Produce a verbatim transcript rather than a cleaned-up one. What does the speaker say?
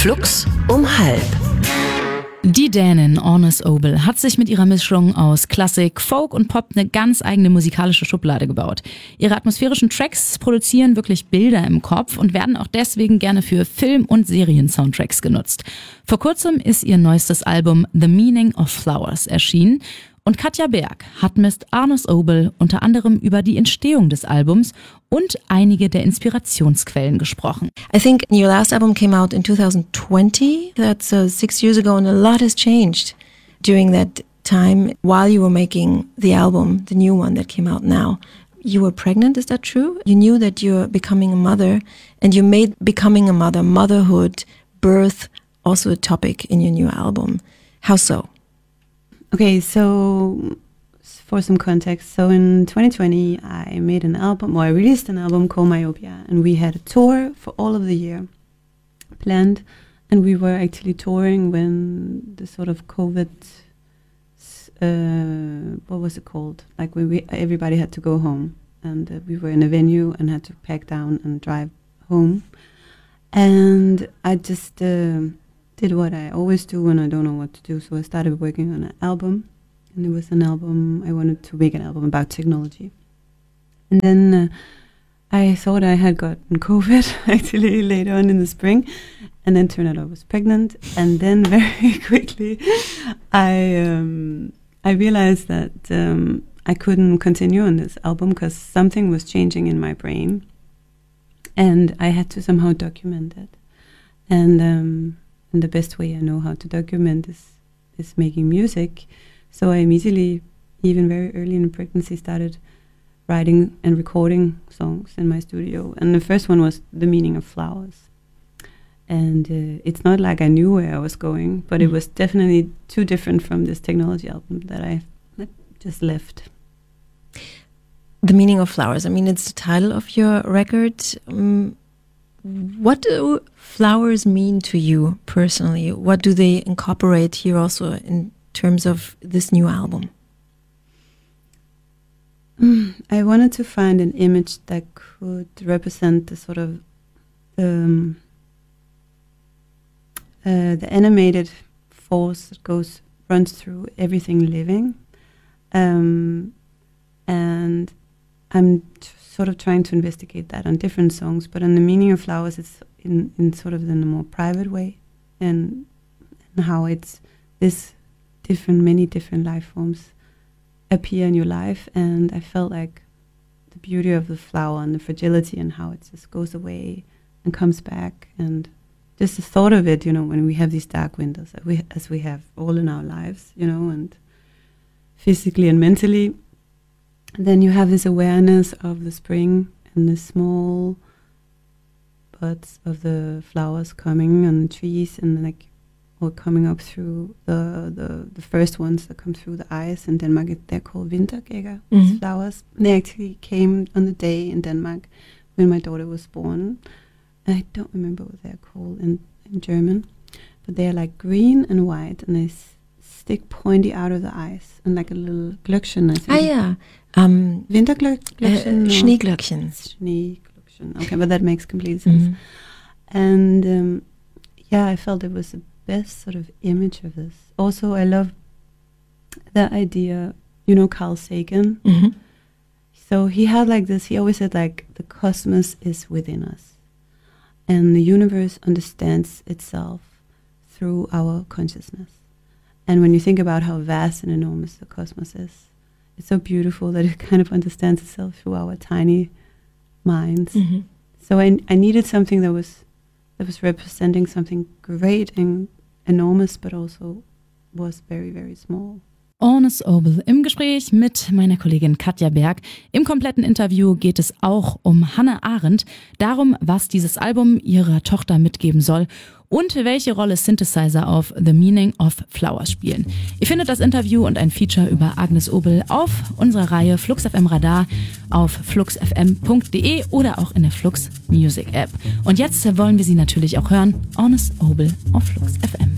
Flux um halb. Die Dänin Ornus Obel hat sich mit ihrer Mischung aus Klassik, Folk und Pop eine ganz eigene musikalische Schublade gebaut. Ihre atmosphärischen Tracks produzieren wirklich Bilder im Kopf und werden auch deswegen gerne für Film- und Serien-Soundtracks genutzt. Vor kurzem ist ihr neuestes Album The Meaning of Flowers erschienen und Katja Berg hat mit Ornus Obel unter anderem über die Entstehung des Albums und einige der Inspirationsquellen gesprochen. I think your last album came out in two thousand twenty. That's uh, six years ago, and a lot has changed during that time while you were making the album, the new one that came out now. You were pregnant, is that true? You knew that you're becoming a mother, and you made becoming a mother, motherhood, birth, also a topic in your new album. How so? Okay, so for some context, so in twenty twenty, I made an album, or I released an album called Myopia, and we had a tour for all of the year planned, and we were actually touring when the sort of COVID, uh, what was it called? Like when we everybody had to go home, and uh, we were in a venue and had to pack down and drive home, and I just uh, did what I always do when I don't know what to do. So I started working on an album, and it was an album, I wanted to make an album about technology. And then uh, I thought I had gotten COVID actually later on in the spring, and then turned out I was pregnant. And then very quickly I um, I realized that um, I couldn't continue on this album because something was changing in my brain, and I had to somehow document it. And um, And the best way I know how to document is, is making music. So I immediately, even very early in pregnancy, started writing and recording songs in my studio. And the first one was The Meaning of Flowers. And uh, it's not like I knew where I was going, but mm. it was definitely too different from this technology album that I just left. The Meaning of Flowers, I mean, it's the title of your record. Um, What do flowers mean to you personally? What do they incorporate here also in terms of this new album? Mm, I wanted to find an image that could represent the sort of um, uh, the animated force that goes runs through everything living, um, and I'm t- sort of trying to investigate that on different songs, but on The Meaning of Flowers, it's in, in sort of in a more private way, and, and how it's this different, many different life forms appear in your life, and I felt like the beauty of the flower and the fragility and how it just goes away and comes back, and just the thought of it, you know, when we have these dark windows, as we, as we have all in our lives, you know, and physically and mentally, then you have this awareness of the spring and the small buds of the flowers coming on the trees, and like or coming up through the, the, the first ones that come through the ice in Denmark. They're called Vintergækker, mm-hmm. these flowers. They actually came on the day in Denmark when my daughter was born. I don't remember what they're called in, in German, but they're like green and white, and they s- stick pointy out of the ice, and like a little Glöckchen, I think. Ah, yeah. Um, Winterglöckchen? Uh, Schneeglöckchen. Schneeglöckchen. Okay, but that makes complete sense. Mm-hmm. And um, yeah, I felt it was the best sort of image of this. Also, I love the idea, you know, Carl Sagan. Mm-hmm. So he had like this, he always said like, the cosmos is within us. And the universe understands itself through our consciousness. And when you think about how vast and enormous the cosmos is, it's so beautiful that it kind of understands itself through our tiny minds. Mm-hmm. So I, I needed something that was that was representing something great and enormous, but also was very, very small. Ornus Obel im Gespräch mit meiner Kollegin Katja Berg. Im kompletten Interview geht es auch um Hannah Arendt, darum, was dieses Album ihrer Tochter mitgeben soll und welche Rolle Synthesizer auf The Meaning of Flowers spielen. Ihr findet das Interview und ein Feature über Agnes Obel auf unserer Reihe Flux F M Radar auf flux f m punkt d e oder auch in der Flux Music App. Und jetzt wollen wir sie natürlich auch hören. Ornus Obel auf Flux F M.